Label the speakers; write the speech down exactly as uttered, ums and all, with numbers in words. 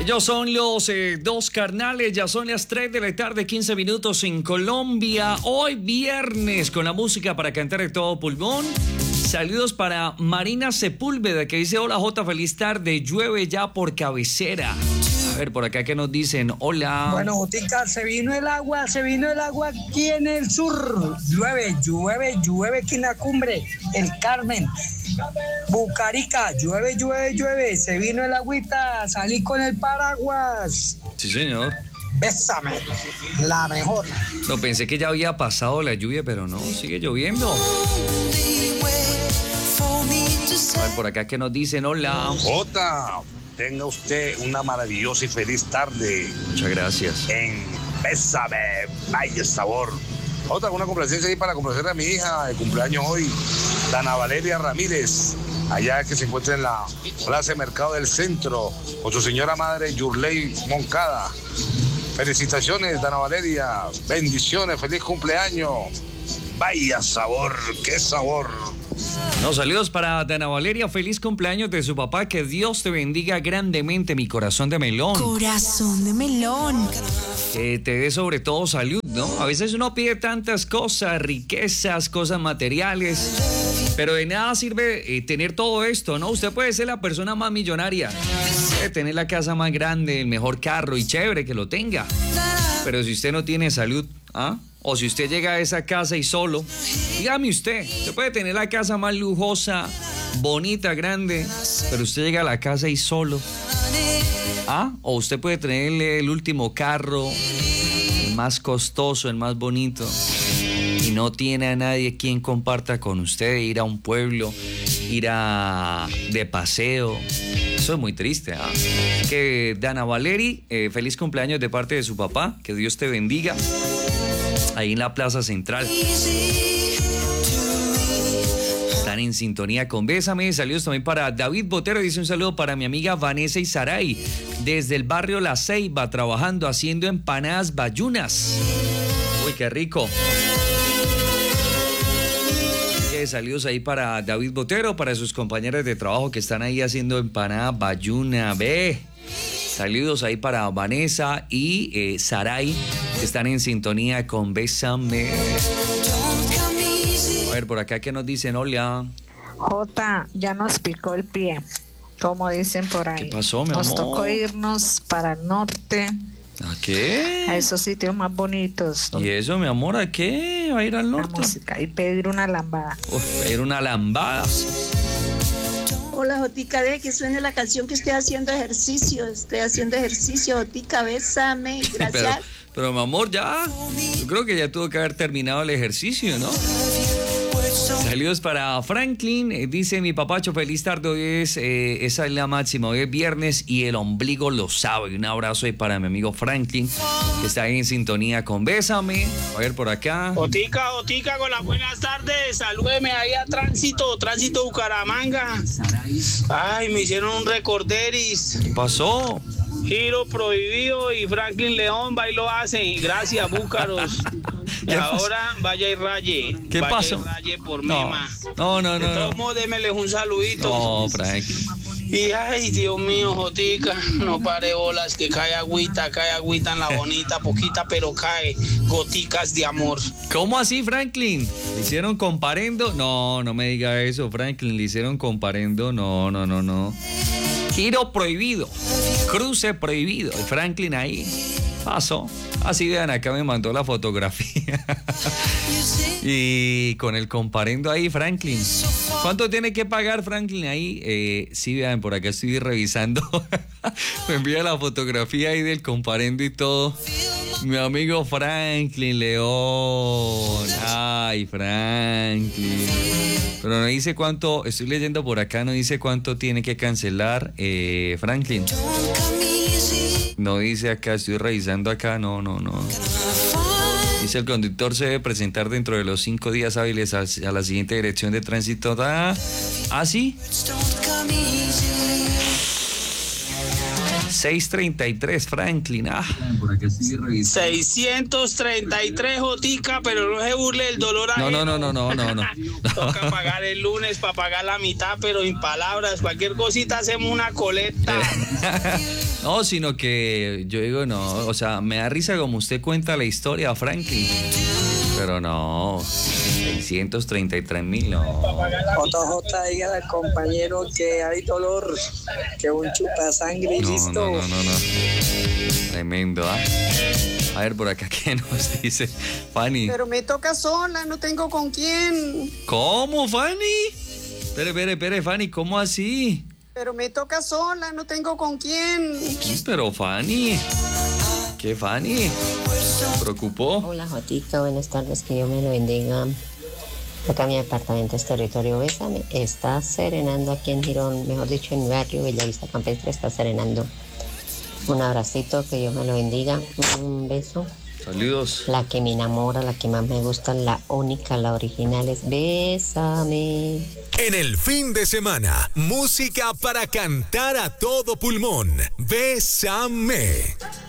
Speaker 1: Ellos son los eh, dos carnales, ya son las tres de la tarde, quince minutos en Colombia. Hoy viernes con la música para cantar de todo pulmón. Saludos para Marina Sepúlveda que dice: hola Jota, feliz tarde, llueve ya por cabecera. A ver, por acá que nos dicen, hola.
Speaker 2: Bueno, Jotica, se vino el agua, se vino el agua aquí en el sur. Llueve, llueve, llueve aquí en la cumbre, el Carmen, Bucarica, llueve, llueve, llueve. Se vino el agüita, salí con el paraguas.
Speaker 1: Sí, señor.
Speaker 2: Bésame, la mejor.
Speaker 1: No, pensé que ya había pasado la lluvia, pero no, sigue lloviendo. A ver, por acá que nos dicen, hola.
Speaker 3: Jota, tenga usted una maravillosa y feliz tarde.
Speaker 1: Muchas gracias.
Speaker 3: En Bésame, vaya sabor. Jota, una complacencia ahí para complacer a mi hija de cumpleaños hoy, Dana Valeria Ramírez, allá que se encuentra en la Plaza de Mercado del Centro, con su señora madre Yurley Moncada. Felicitaciones, Dana Valeria. Bendiciones, feliz cumpleaños. Vaya sabor, qué sabor.
Speaker 1: No, saludos para Dana Valeria, feliz cumpleaños de su papá, que Dios te bendiga grandemente, mi corazón de melón.
Speaker 4: Corazón de melón.
Speaker 1: Que te dé sobre todo salud, ¿no? A veces uno pide tantas cosas, riquezas, cosas materiales, pero de nada sirve eh, tener todo esto, ¿no? Usted puede ser la persona más millonaria, puede tener la casa más grande, el mejor carro y chévere que lo tenga, pero si usted no tiene salud, ¿ah? O si usted llega a esa casa y solo, dígame usted, usted puede tener la casa más lujosa, bonita, grande, pero usted llega a la casa y solo. ¿Ah? O usted puede tener el último carro, el más costoso, el más bonito, y no tiene a nadie quien comparta con usted, ir a un pueblo, ir a de paseo. Eso es muy triste, ¿ah? Que Dana Valeri, eh, feliz cumpleaños de parte de su papá, que Dios te bendiga. Ahí en la Plaza Central. Están en sintonía con Bésame. Saludos también para David Botero. Dice un saludo para mi amiga Vanessa y Saray, desde el barrio La Ceiba, trabajando, haciendo empanadas bayunas. Uy, qué rico. Saludos ahí para David Botero, para sus compañeros de trabajo que están ahí haciendo empanada bayuna. Ve. Saludos ahí para Vanessa y eh, Saray, que están en sintonía con Bésame. A ver, por acá que nos dicen, hola.
Speaker 5: Jota, ya nos picó el pie, como dicen por ahí.
Speaker 1: ¿Qué pasó, mi
Speaker 5: nos
Speaker 1: amor?
Speaker 5: Nos tocó irnos para el norte.
Speaker 1: ¿A qué?
Speaker 5: A esos sitios más bonitos.
Speaker 1: ¿Y eso, mi amor, a qué? ¿Va a ir al norte?
Speaker 5: La música y pedir una lambada.
Speaker 1: Uf, pedir una lambada.
Speaker 6: Hola, Jotica, de que suene la canción que estoy haciendo ejercicio. Estoy haciendo ejercicio, Jotica, bésame. Gracias.
Speaker 1: Pero, pero, mi amor, ya. Yo creo que ya tuvo que haber terminado el ejercicio, ¿no? Saludos para Franklin. Eh, dice mi papacho, feliz tarde. Hoy es, eh, esa es la máxima. Hoy es viernes y el ombligo lo sabe. Un abrazo ahí para mi amigo Franklin, que está ahí en sintonía con Bésame. A ver por acá.
Speaker 7: Otica, Otica, con las buenas tardes. Salúdeme ahí a Tránsito, Tránsito Bucaramanga. Ay, me hicieron un recorderis.
Speaker 1: ¿Qué pasó?
Speaker 7: Giro prohibido y Franklin León va y lo hace. Gracias, Búcaros. Y ahora vaya y raye.
Speaker 1: ¿Qué
Speaker 7: vaya
Speaker 1: pasó?
Speaker 7: Y raye por
Speaker 1: no.
Speaker 7: Mema.
Speaker 1: No, no, no.
Speaker 7: De todos modos, démeles un saludito.
Speaker 1: No, Franklin.
Speaker 7: Y ay, Dios mío, Jotica, no pare bolas, que cae agüita, cae agüita en la bonita, poquita, pero cae goticas de amor.
Speaker 1: ¿Cómo así, Franklin? ¿Le hicieron comparendo? No, no me diga eso, Franklin. ¿Le hicieron comparendo? No, no, no, no. Giro prohibido, cruce prohibido. Y Franklin ahí pasó. Así vean, acá me mandó la fotografía. Y con el comparendo ahí, Franklin. ¿Cuánto tiene que pagar Franklin ahí? Eh, sí, vean, por acá estoy revisando. Me envía la fotografía ahí del comparendo y todo. Mi amigo Franklin León. Ay, Franklin. Pero no dice cuánto, estoy leyendo por acá, no dice cuánto tiene que cancelar eh, Franklin. No dice acá, estoy revisando acá, no, no, no. Dice el conductor se debe presentar dentro de los cinco días hábiles a, a la siguiente dirección de tránsito. ¿Ah, ¿Ah sí? seiscientos treinta y tres, Franklin. Ah.
Speaker 7: seiscientos treinta y tres, Jotica, pero no se burle el dolor
Speaker 1: No,
Speaker 7: ajeno.
Speaker 1: no, no, no, no, no, no.
Speaker 7: Toca pagar el lunes para pagar la mitad, pero sin palabras. Cualquier cosita hacemos una colecta.
Speaker 1: No, sino que yo digo, no, o sea, me da risa como usted cuenta la historia, Franklin. Pero no, seiscientos treinta y tres mil, no.
Speaker 2: J J, diga al compañero que hay dolor, que un chupa sangre y
Speaker 1: No,
Speaker 2: listo.
Speaker 1: no, no, no, no. Tremendo, ¿ah? A ver, por acá, ¿qué nos dice Fanny?
Speaker 8: Pero me toca sola, no tengo con quién.
Speaker 1: ¿Cómo, Fanny? Espere, espere, espere, Fanny, ¿cómo así?
Speaker 8: Pero me toca sola, no tengo con quién.
Speaker 1: Pero, Fanny, ¿qué, Fanny? ¿Se preocupó?
Speaker 9: Hola, Jotica, buenas tardes, que Dios me lo bendiga. Acá mi apartamento es territorio Bésame, está serenando aquí en Girón, mejor dicho en mi barrio, Bellavista Campestre, está serenando. Un abracito, que Dios me lo bendiga, un beso.
Speaker 1: Saludos.
Speaker 9: La que me enamora, la que más me gusta, la única, la original es Bésame.
Speaker 10: En el fin de semana, música para cantar a todo pulmón. Bésame.